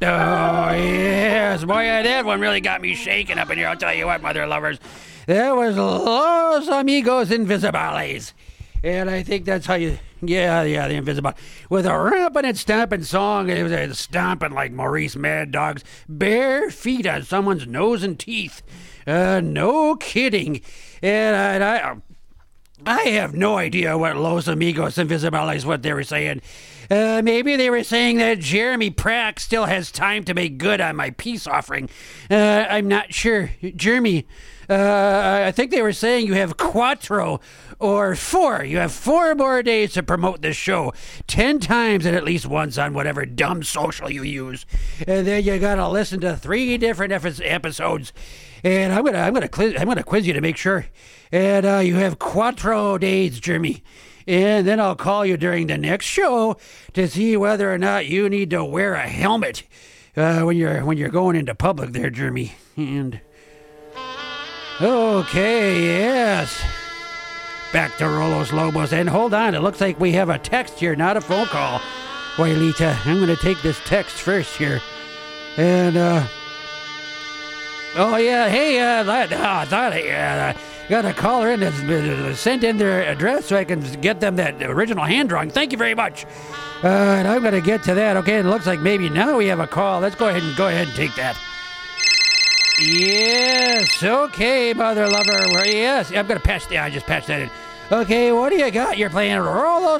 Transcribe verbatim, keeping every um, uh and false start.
Oh, yes. Boy, that one really got me shaking up in here. I'll tell you what, mother lovers. That was Los Amigos Invisibles. And I think that's how you... Yeah, yeah, the Invisible. With a ramping and stamping song. It was uh, stomping like Maurice Mad Dog's bare feet on someone's nose and teeth. Uh, no kidding. And I... I I have no idea what Los Amigos Invisibles, what they were saying. Uh, maybe they were saying that Jeremy Prack still has time to make good on my peace offering. Uh, I'm not sure. Jeremy, uh, I think they were saying you have cuatro or four. You have four more days to promote this show. Ten times and at least once on whatever dumb social you use. And then you gotta listen to three different episodes. And I'm gonna, I'm gonna, quiz, I'm gonna quiz you to make sure. And uh, you have cuatro days, Jeremy. And then I'll call you during the next show to see whether or not you need to wear a helmet uh, when you're when you're going into public there, Jeremy. And okay, yes. Back to Rolos Lobos. And hold on, it looks like we have a text here, not a phone call. Wailita, I'm going to take this text first here. And, uh... oh, yeah, hey, uh, that, uh, I thought I uh, got a caller in that sent in their address so I can get them that original hand drawing. Thank you very much. Uh, and I'm going to get to that. Okay, it looks like maybe now we have a call. Let's go ahead and go ahead and take that. Yes, okay, mother lover. Yes, I'm going to patch, yeah, I just patched that in. Okay, what do you got? You're playing Rolos